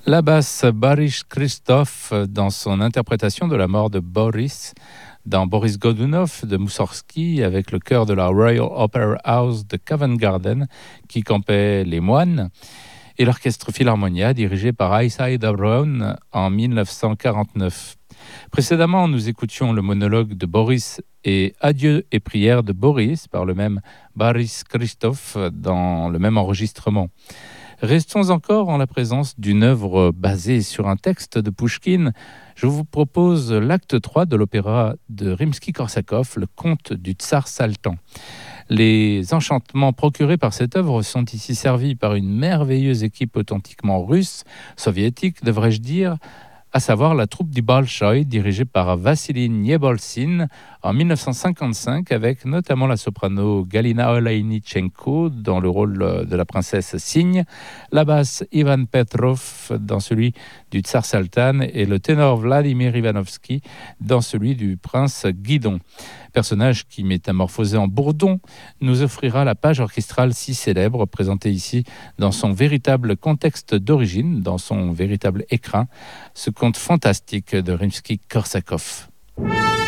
La basse Boris Christoph dans son interprétation de la mort de Boris dans Boris Godunov de Moussorgsky avec le chœur de la Royal Opera House de Covent Garden qui campait les moines et l'orchestre Philharmonia dirigé par Isaiah Brown en 1949. Précédemment, nous écoutions le monologue de Boris et Adieu et prière de Boris par le même Boris Christoph dans le même enregistrement. Restons encore en la présence d'une œuvre basée sur un texte de Pouchkine. Je vous propose l'acte 3 de l'opéra de Rimsky-Korsakov, le conte du Tsar Saltan. Les enchantements procurés par cette œuvre sont ici servis par une merveilleuse équipe authentiquement russe, soviétique devrais-je dire, à savoir la troupe du Bolchoï dirigée par Vassili Niebolsyn en 1955 avec notamment la soprano Galina Olejnichenko dans le rôle de la princesse Signe, la basse Ivan Petrov dans celui du Tsar Saltan et le ténor Vladimir Ivanovski dans celui du prince Guidon. Personnage qui, métamorphosé en bourdon, nous offrira la page orchestrale si célèbre, présentée ici dans son véritable contexte d'origine, dans son véritable écrin, ce conte fantastique de Rimsky-Korsakov.